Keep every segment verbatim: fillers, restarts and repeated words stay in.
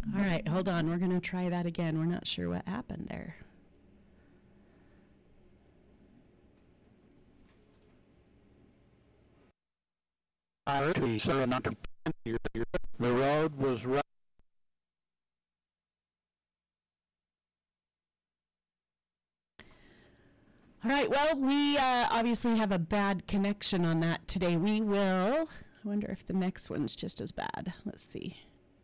All right, hold on. We're going to try that again. We're not sure what happened there. The road was right. All right, well, we uh, obviously have a bad connection on that today. We will, I wonder if the next one's just as bad. Let's see.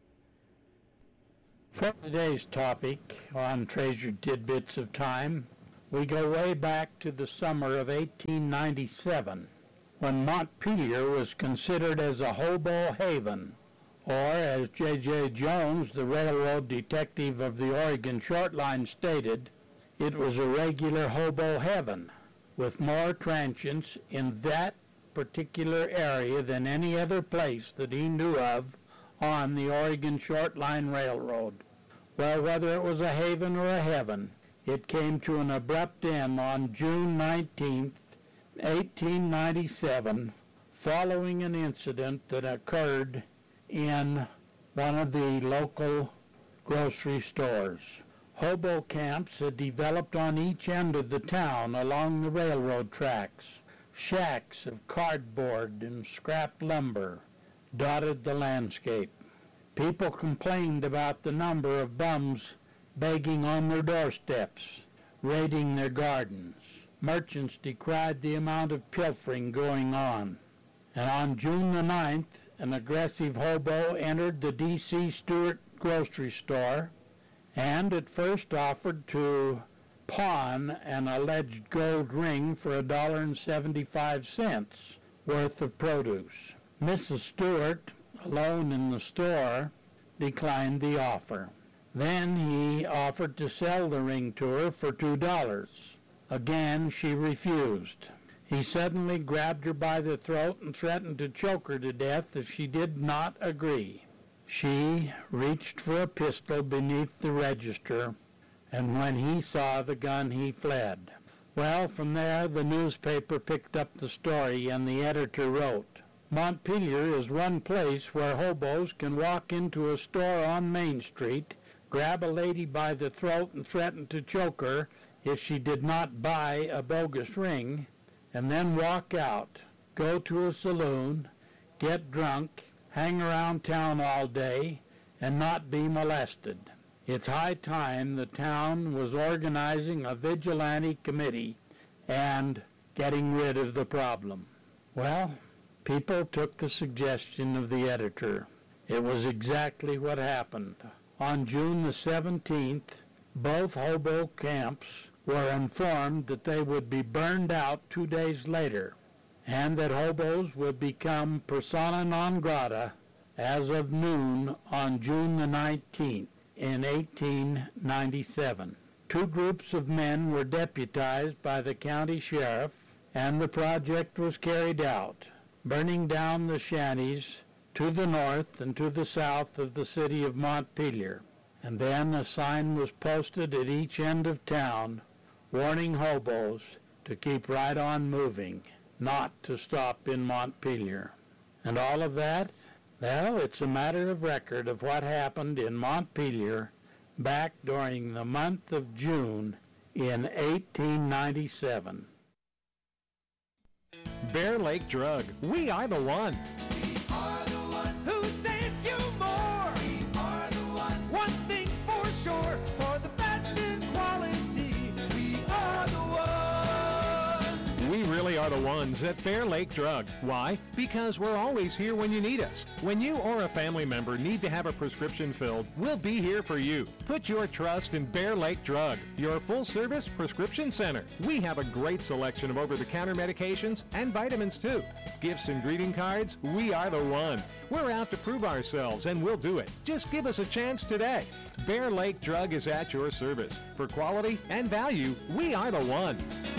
For today's topic on Treasured Tidbits of Time, we go way back to the summer of eighteen ninety-seven, when Montpelier was considered as a hobo haven, or as J J Jones, the railroad detective of the Oregon Short Line, stated, it was a regular hobo heaven, with more transients in that particular area than any other place that he knew of on the Oregon Short Line Railroad. Well, whether it was a haven or a heaven, it came to an abrupt end on June nineteenth, eighteen ninety-seven, following an incident that occurred in one of the local grocery stores. Hobo camps had developed on each end of the town along the railroad tracks. Shacks of cardboard and scrap lumber dotted the landscape. People complained about the number of bums begging on their doorsteps, raiding their gardens. Merchants decried the amount of pilfering going on. And on June the ninth, an aggressive hobo entered the D C Stewart grocery store and at first offered to pawn an alleged gold ring for a dollar and seventy-five cents worth of produce. Missus Stewart, alone in the store, declined the offer. Then he offered to sell the ring to her for two dollars. Again, she refused. He suddenly grabbed her by the throat and threatened to choke her to death if she did not agree. She reached for a pistol beneath the register, and when he saw the gun, he fled. Well, from there, the newspaper picked up the story, and the editor wrote, Montpelier is one place where hobos can walk into a store on Main Street, grab a lady by the throat and threaten to choke her if she did not buy a bogus ring, and then walk out, go to a saloon, get drunk, hang around town all day, and not be molested. It's high time the town was organizing a vigilante committee and getting rid of the problem. Well, people took the suggestion of the editor. It was exactly what happened. On June the seventeenth, both hobo camps were informed that they would be burned out two days later, and that hobos would become persona non grata as of noon on June the nineteenth in eighteen ninety-seven. Two groups of men were deputized by the county sheriff, and the project was carried out, burning down the shanties to the north and to the south of the city of Montpelier. And then a sign was posted at each end of town warning hobos to keep right on moving, not to stop in Montpelier. And all of that, well, it's a matter of record of what happened in Montpelier back during the month of June in eighteen ninety-seven. Bear Lake Drug, we are the one. We are the one who sends you more. We are the one, one thing's for sure, for the best in quality. We are the one. We really are the ones at Bear Lake Drug. Why? Because we're always here when you need us. When you or a family member need to have a prescription filled, we'll be here for you. Put your trust in Bear Lake Drug, your full-service prescription center. We have a great selection of over-the-counter medications and vitamins too. Gifts and greeting cards, we are the one. We're out to prove ourselves, and we'll do it. Just give us a chance today. Bear Lake Drug is at your service. For quality and value, we are the one.